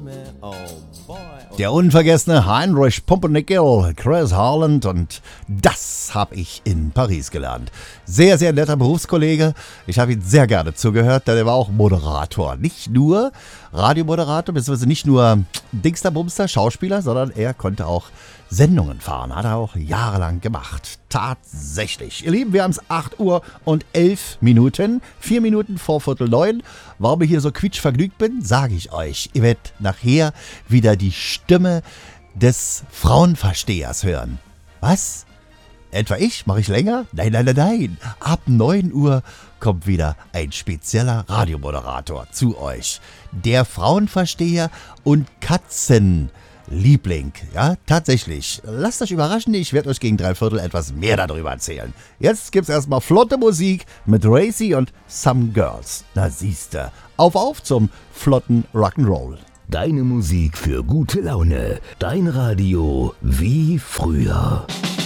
Der unvergessene Heinrich Pumpernickel, Chris Harland, und das habe ich in Paris gelernt. Sehr, sehr netter Berufskollege. Ich habe ihm sehr gerne zugehört, denn er war auch Moderator. Nicht nur Radiomoderator, beziehungsweise nicht nur Dingsterbumster, Schauspieler, sondern er konnte auch Sendungen fahren. Hat er auch jahrelang gemacht. Tatsächlich. Ihr Lieben, wir haben es 8 Uhr und 11 Minuten. 4 Minuten vor 8:45. Warum ich hier so quietschvergnügt bin, sage ich euch. Ihr werdet nachher wieder die Stimme des Frauenverstehers hören. Was? Etwa ich? Mache ich länger? Nein. Ab 9 Uhr kommt wieder ein spezieller Radiomoderator zu euch. Der Frauenversteher und Katzenliebling. Ja, tatsächlich. Lasst euch überraschen, ich werde euch gegen 3/4 etwas mehr darüber erzählen. Jetzt gibt's erstmal flotte Musik mit Racy und Some Girls. Na siehste. Auf zum flotten Rock'n'Roll. Deine Musik für gute Laune. Dein Radio wie früher.